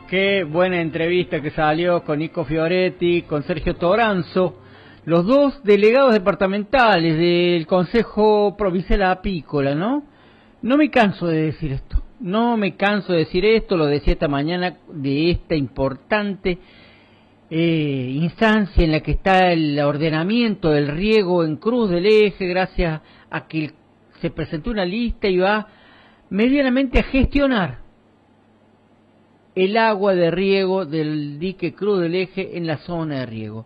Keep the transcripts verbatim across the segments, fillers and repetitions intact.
Qué buena entrevista que salió con Nico Fioretti, con Sergio Toranzo, los dos delegados departamentales del Consejo Provincial Apícola, ¿no? No me canso de decir esto, no me canso de decir esto, lo decía esta mañana, de esta importante eh, instancia en la que está el ordenamiento del riego en Cruz del Eje, gracias a que se presentó una lista y va medianamente a gestionar el agua de riego del dique Cruz del Eje en la zona de riego.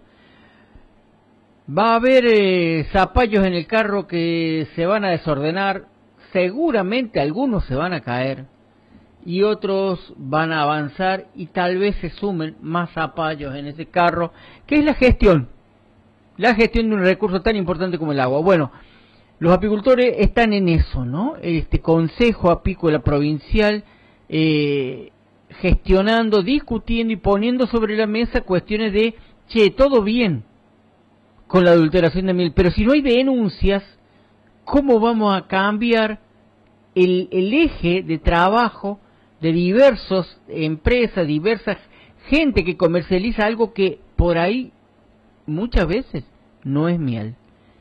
Va a haber eh, zapallos en el carro que se van a desordenar, seguramente algunos se van a caer y otros van a avanzar y tal vez se sumen más zapallos en ese carro, que es la gestión, la gestión de un recurso tan importante como el agua. Bueno, los apicultores están en eso, ¿no? Este Consejo Apícola Provincial eh, gestionando, discutiendo y poniendo sobre la mesa cuestiones de, che, todo bien con la adulteración de miel, pero si no hay denuncias, ¿cómo vamos a cambiar el, el eje de trabajo de diversas empresas, diversas gente que comercializa algo que por ahí muchas veces no es miel?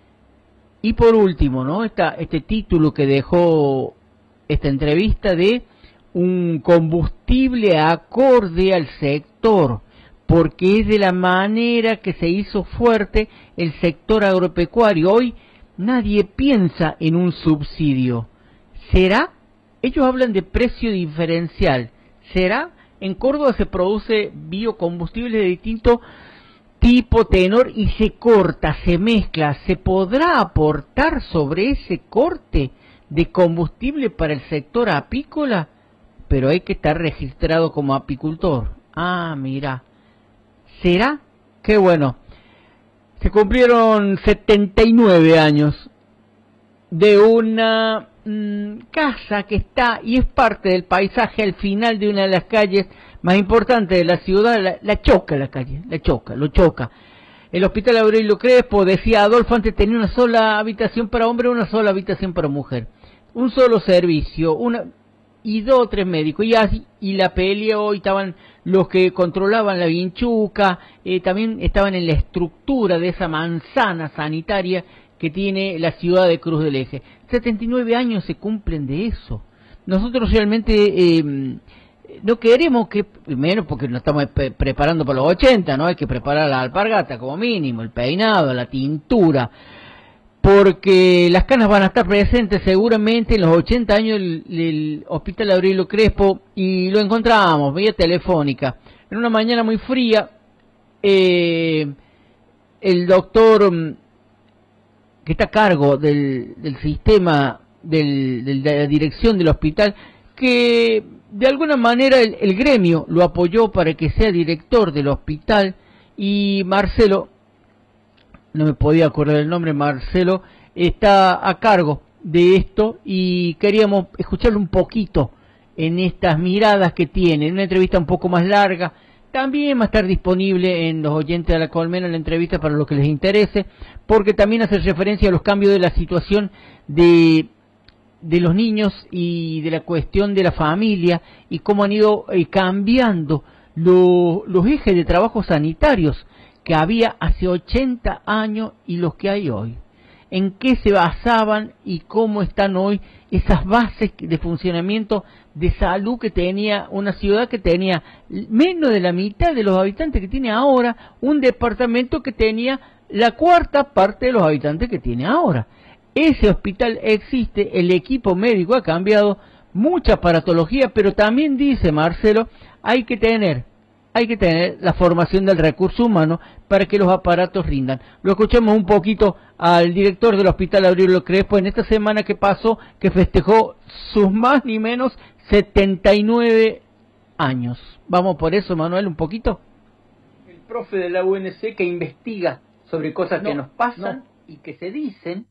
Y por último, ¿no? Esta, este título que dejó esta entrevista de un combustible acorde al sector, porque es de la manera que se hizo fuerte el sector agropecuario. Hoy nadie piensa en un subsidio. ¿Será? Ellos hablan de precio diferencial. ¿Será? En Córdoba se produce biocombustible de distinto tipo, tenor, y se corta, se mezcla. ¿Se podrá aportar sobre ese corte de combustible para el sector apícola? Pero hay que estar registrado como apicultor. Ah, mira. ¿Será? Qué bueno. Se cumplieron setenta y nueve años de una mmm, casa que está y es parte del paisaje al final de una de las calles más importantes de la ciudad. La, la choca la calle, la choca, lo choca. El Hospital Aurelio Crespo, decía Adolfo, antes tenía una sola habitación para hombre, una sola habitación para mujer. Un solo servicio, una... y dos o tres médicos, y así, y la peleó, y estaban los que controlaban la vinchuca, eh, también estaban en la estructura de esa manzana sanitaria que tiene la ciudad de Cruz del Eje. setenta y nueve años se cumplen de eso. Nosotros realmente eh, no queremos que, primero porque nos estamos pre preparando para los ochenta, ¿no? Hay que preparar la alpargata como mínimo, el peinado, la tintura, porque las canas van a estar presentes seguramente en los ochenta años del, del Hospital Aurelio Crespo, y lo encontramos vía telefónica. En una mañana muy fría, eh, el doctor que está a cargo del, del sistema, del, del, de la dirección del hospital, que de alguna manera el, el gremio lo apoyó para que sea director del hospital, y Marcelo, no me podía acordar el nombre, Marcelo, está a cargo de esto y queríamos escucharlo un poquito en estas miradas que tiene, en una entrevista un poco más larga. También va a estar disponible en los oyentes de la Colmena la entrevista para los que les interese, porque también hace referencia a los cambios de la situación de, de los niños y de la cuestión de la familia y cómo han ido eh, cambiando lo, los ejes de trabajo sanitarios que había hace ochenta años y los que hay hoy. En qué se basaban y cómo están hoy esas bases de funcionamiento de salud que tenía una ciudad que tenía menos de la mitad de los habitantes que tiene ahora, un departamento que tenía la cuarta parte de los habitantes que tiene ahora. Ese hospital existe, el equipo médico ha cambiado, mucha aparatología, pero también dice Marcelo, hay que tener Hay que tener la formación del recurso humano para que los aparatos rindan. Lo escuchamos un poquito al director del Hospital Aurelio Crespo en esta semana que pasó, que festejó sus más ni menos setenta y nueve años. Vamos por eso, Manuel, un poquito. El profe de la U N C que investiga sobre cosas no, que nos pasan no. y que se dicen